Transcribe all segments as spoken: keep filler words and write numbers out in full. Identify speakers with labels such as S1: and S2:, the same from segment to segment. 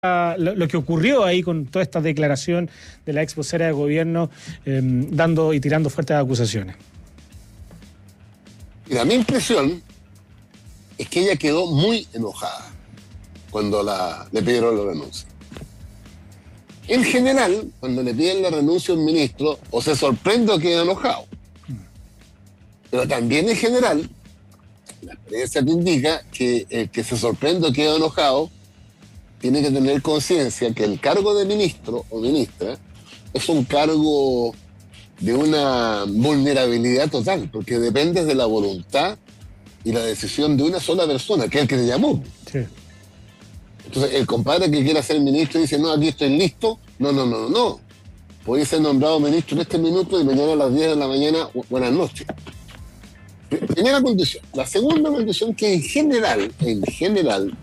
S1: Lo, lo que ocurrió ahí con toda esta declaración de la ex vocera de gobierno eh, dando y tirando fuertes acusaciones.
S2: Mira, mi impresión es que ella quedó muy enojada cuando la, le pidieron la renuncia. En general, cuando le piden la renuncia a un ministro, o se sorprende o queda enojado. Pero también en general, la experiencia te indica que el que se sorprende o queda enojado tiene que tener conciencia que el cargo de ministro o ministra es un cargo de una vulnerabilidad total, porque depende de la voluntad y la decisión de una sola persona, que es el que te llamó.
S1: Sí.
S2: Entonces, el compadre que quiera ser ministro dice, no, aquí estoy listo. No, no, no, no. Podéis ser nombrado ministro en este minuto y mañana a las diez de la mañana, buenas noches. Primera condición. La segunda condición, que en general, en general,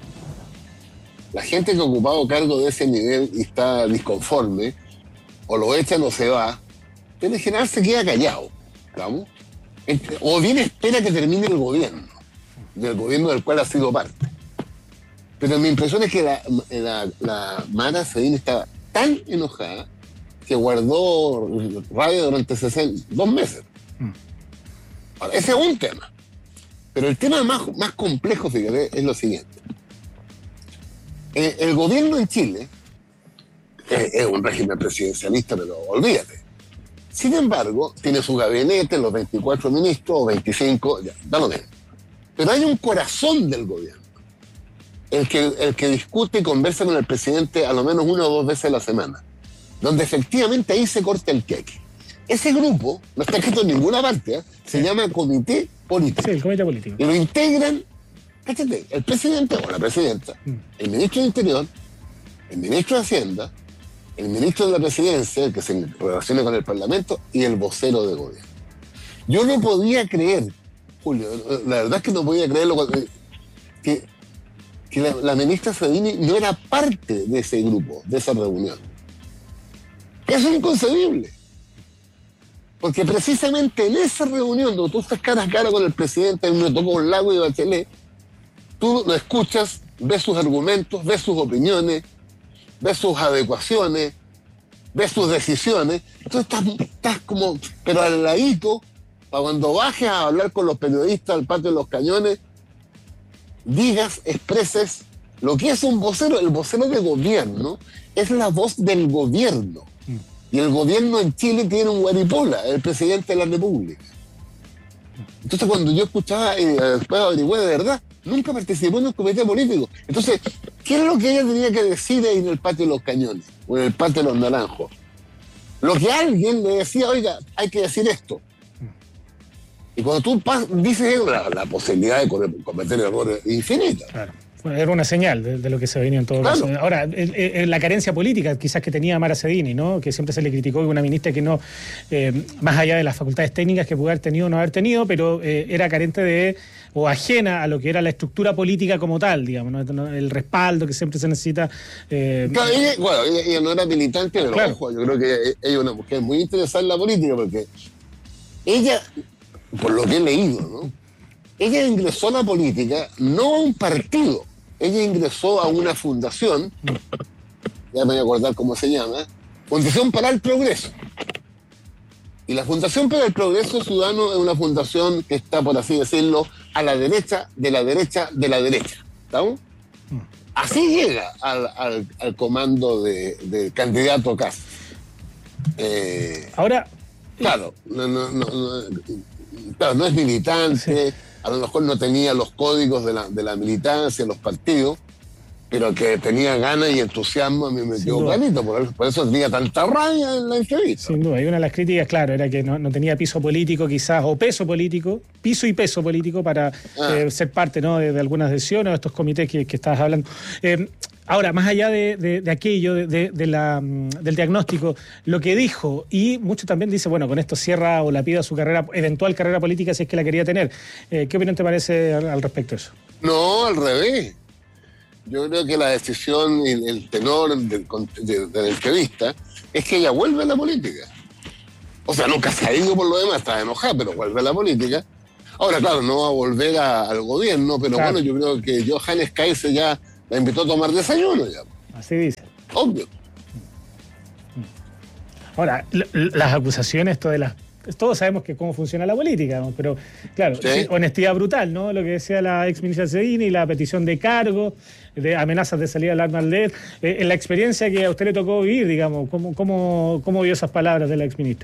S2: la gente que ha ocupado cargo de ese nivel y está disconforme, o lo echan o se va, pero en general se queda callado, ¿vamos? O bien espera que termine el gobierno, del gobierno del cual ha sido parte. Pero mi impresión es que la, la, la Mara Sedin estaba tan enojada que guardó rabia durante sesenta, dos meses. Ahora, ese es un tema. Pero el tema más, más complejo, fíjate, es lo siguiente. El, el gobierno en Chile es, es un régimen presidencialista, pero olvídate. Sin embargo, tiene su gabinete, los veinticuatro ministros, o veinticinco, ya, da lo mismo. Pero hay un corazón del gobierno, el que, el que discute y conversa con el presidente a lo menos una o dos veces a la semana, donde efectivamente ahí se corta el queque. Ese grupo, no está escrito en ninguna parte, ¿eh? Se llama Comité Político.
S1: Sí, el Comité Político.
S2: Y lo integran, cállate, el presidente o la presidenta, mm. el ministro de Interior, el ministro de Hacienda, el ministro de la Presidencia, el que se relaciona con el Parlamento, y el vocero de gobierno. Yo no podía creer, Julio, la verdad es que no podía creerlo, que, que la, la ministra Sedin no era parte de ese grupo, de esa reunión. Eso es inconcebible. Porque precisamente en esa reunión, donde tú estás cara a cara con el presidente, me tocó un Lago y Bachelet, tú lo escuchas, ves sus argumentos, ves sus opiniones, ves sus adecuaciones, ves sus decisiones. Entonces estás, estás como, pero al ladito, para cuando bajes a hablar con los periodistas al patio de los cañones, digas, expreses lo que es un vocero. El vocero de gobierno es la voz del gobierno. Y el gobierno en Chile tiene un guaripola, el presidente de la República. Entonces, cuando yo escuchaba y eh, después averigué de verdad, nunca participó en un comité político. Entonces, ¿qué es lo que ella tenía que decir ahí en el patio de los cañones? O en el patio de los naranjos. Lo que alguien le decía, oiga, hay que decir esto. Y cuando tú dices eso, la, la posibilidad de cometer errores es infinita.
S1: Claro. Era una señal de, de lo que se venía en todo
S2: claro.
S1: caso. Ahora, el, el, la carencia política quizás que tenía Mara Sedin, ¿no? Que siempre se le criticó que una ministra que no, eh, más allá de las facultades técnicas que pudo haber tenido o no haber tenido, pero eh, era carente de, o ajena a lo que era la estructura política como tal, digamos, ¿no? El respaldo que siempre se necesita. Eh,
S2: claro, ella, bueno, ella, ella no era militante, pero
S1: claro.
S2: Ojo, yo creo que ella, ella es una mujer muy interesada en la política, porque ella, por lo que he leído, ¿no? Ella ingresó a la política no a un partido. Ella ingresó a una fundación, ya me voy a acordar cómo se llama, Fundación para el Progreso. Y la Fundación para el Progreso Ciudadano es una fundación que está, por así decirlo, a la derecha, de la derecha, de la derecha. ¿Estamos? Así llega al, al, al comando de, del candidato Kast. Eh,
S1: Ahora...
S2: Claro, no, no, no, no, claro, no es militante... Sí. A lo mejor no tenía los códigos de la, de la militancia, los partidos, pero que tenía ganas y entusiasmo, a mí me quedó clarito, por, por eso tenía tanta rabia en la entrevista.
S1: Sin duda, y una de las críticas, claro, era que no, no tenía piso político quizás, o peso político, piso y peso político para ah. eh, ser parte, ¿no? de, de algunas decisiones, de estos comités que, que estabas hablando. Eh, Ahora, más allá de, de, de aquello, de, de, de la, del diagnóstico, lo que dijo, y mucho también dice, bueno, con esto cierra o lapida su carrera, eventual carrera política si es que la quería tener. Eh, ¿Qué opinión te parece al, al respecto de eso?
S2: No, al revés. Yo creo que la decisión y el tenor de, de, de la entrevista es que ella vuelve a la política. O sea, nunca se ha ido por lo demás, está enojada, pero vuelve a la política. Ahora, claro, no va a volver a, al gobierno, pero claro. Bueno, yo creo que Johannes Kaiser ya la invitó a tomar desayuno ya.
S1: Así dice.
S2: Obvio.
S1: Ahora, las acusaciones, esto de las... Todos sabemos que cómo funciona la política, ¿no? Pero claro,
S2: sí.
S1: Sí, honestidad brutal, ¿no? Lo que decía la ex ministra Cedini, la petición de cargo, de amenazas de salida al arma al dedo. Eh, en la experiencia que a usted le tocó vivir, digamos, ¿cómo, cómo, cómo vio esas palabras de la ex ministra?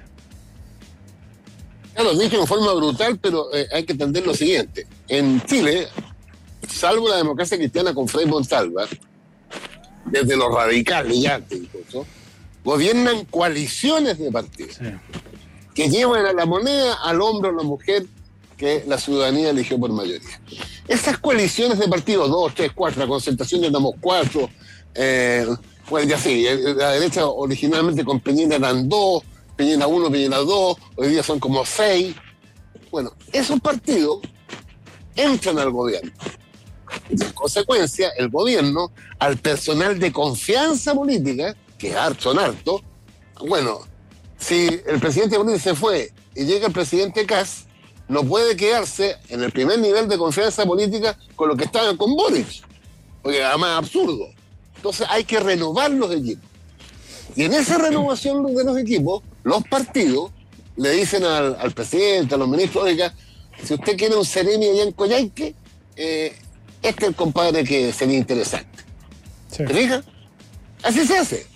S2: Claro, dije en forma brutal, pero eh, hay que entender lo siguiente. En Chile, salvo la democracia cristiana con Frei Montalva, desde los radicales ya incluso, gobiernan coaliciones de partidos sí. que llevan a la moneda al hombro a la mujer que la ciudadanía eligió por mayoría. Esas coaliciones de partidos, dos, tres, cuatro, la concentración ya damos cuatro, eh, bueno, ya sí, la derecha originalmente con Peñina eran dos, Peñina uno, Peñina dos, hoy día son como seis. Bueno, esos partidos entran al gobierno. Y en consecuencia, el gobierno, al personal de confianza política, que son hartos, bueno, si el presidente Boric se fue y llega el presidente Kast, no puede quedarse en el primer nivel de confianza política con lo que estaban con Boric, porque además es absurdo. Entonces hay que renovar los equipos. Y en esa renovación de los equipos, los partidos le dicen al, al presidente, a los ministros, oiga, si usted quiere un seremi allá en Coyhaique, eh, este es el compadre que sería interesante. Sí. ¿Te fijas? Así se hace.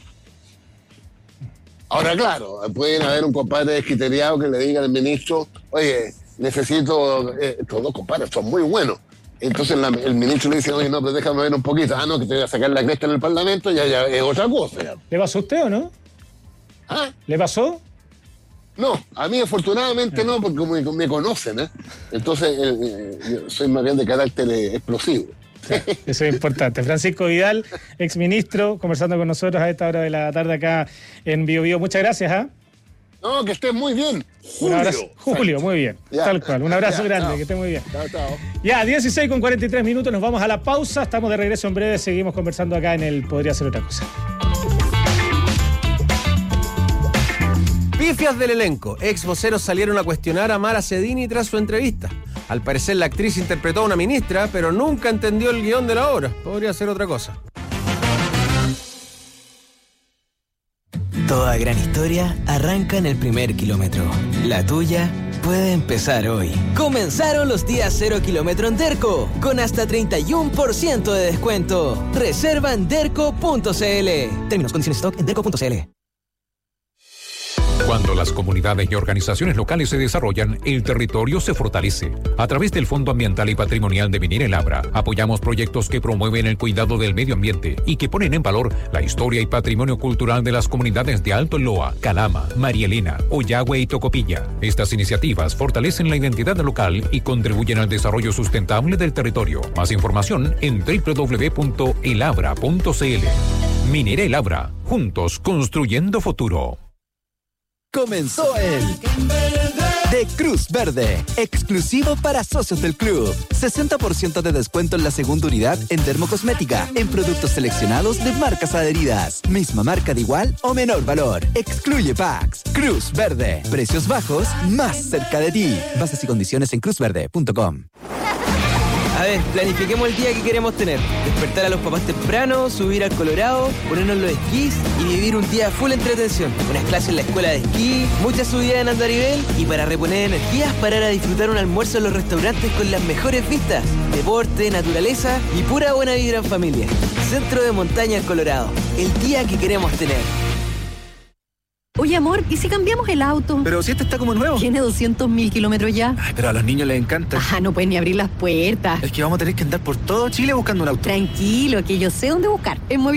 S2: Ahora, claro, pueden haber un compadre descriteriado que le diga al ministro, oye, necesito, eh, estos dos compadres son muy buenos. Entonces la, el ministro le dice, oye, no, pero déjame ver un poquito. Ah, no, que te voy a sacar la cresta en el Parlamento, ya, ya es otra cosa. Ya.
S1: ¿Le pasó a usted o no?
S2: ¿Ah?
S1: ¿Le pasó?
S2: No, a mí afortunadamente no, porque me, me conocen, ¿eh? Entonces eh, eh, yo soy más bien de carácter eh, explosivo.
S1: Sí, eso es importante. Francisco Vidal, exministro, conversando con nosotros a esta hora de la tarde acá en Bio Bio. Muchas gracias, ¿ah? ¿eh?
S2: No, que estés muy bien. Julio.
S1: Un abrazo. Julio, muy bien. Ya. Tal cual. Un abrazo ya, grande, chao. Que esté muy bien.
S2: Chao, chao.
S1: Ya, dieciséis con cuarenta y tres minutos, nos vamos a la pausa. Estamos de regreso en breve, seguimos conversando acá en el Podría Ser Otra Cosa.
S3: Pifias del elenco. Ex voceros salieron a cuestionar a Mara Cedini tras su entrevista. Al parecer la actriz interpretó a una ministra, pero nunca entendió el guión de la obra. Podría ser otra cosa.
S4: Toda gran historia arranca en el primer kilómetro. La tuya puede empezar hoy. Comenzaron los días cero kilómetro en Derco, con hasta treinta y uno por ciento de descuento. Reserva en derco punto c l. Términos, condiciones, stock en derco punto c l.
S5: Cuando las comunidades y organizaciones locales se desarrollan, el territorio se fortalece. A través del Fondo Ambiental y Patrimonial de Minera El Abra, apoyamos proyectos que promueven el cuidado del medio ambiente y que ponen en valor la historia y patrimonio cultural de las comunidades de Alto Loa, Calama, María Elena, Oyagüe y Tocopilla. Estas iniciativas fortalecen la identidad local y contribuyen al desarrollo sustentable del territorio. Más información en doble u doble u doble u punto el abra punto c l. Minera El Abra, juntos construyendo futuro.
S6: Comenzó el de Cruz Verde, exclusivo para socios del club. sesenta por ciento de descuento en la segunda unidad en dermocosmética, en productos seleccionados de marcas adheridas. Misma marca de igual o menor valor. Excluye packs. Cruz Verde, precios bajos, más cerca de ti. Bases y condiciones en cruz verde punto com.
S3: A ver, planifiquemos el día que queremos tener. Despertar a los papás temprano, subir al Colorado, ponernos los esquís y vivir un día full entretención. Unas clases en la escuela de esquí, muchas subidas en andarivel y para reponer energías, parar a disfrutar un almuerzo en los restaurantes con las mejores vistas. Deporte, naturaleza y pura buena vibra en familia. Centro de Montaña en Colorado. El día que queremos tener.
S7: Oye, amor, ¿y si cambiamos el auto?
S8: Pero si este está como nuevo.
S7: Tiene doscientos mil kilómetros ya.
S8: Ay, pero a los niños les encanta.
S7: Ajá, no pueden ni abrir las puertas.
S8: Es que vamos a tener que andar por todo Chile buscando un auto.
S7: Tranquilo, que yo sé dónde buscar. En Móvil